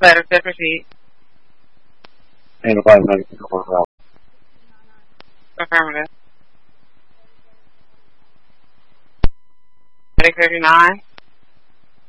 Letter to proceed. Ain't nobody making the court out. Affirmative. 39.